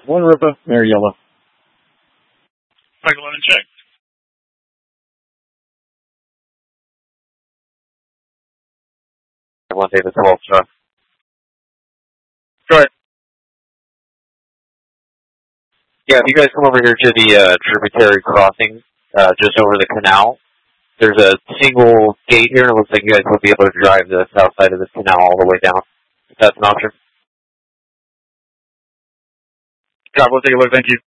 1 Ripa, Mary Yellow. Mike 11, check. I want David 12, truck. Go ahead. Yeah, if you guys come over here to the tributary crossing, just over the canal, there's a single gate here, and it looks like you guys will be able to drive the south side of this canal all the way down. If that's an option. God, we'll take a look. Thank you.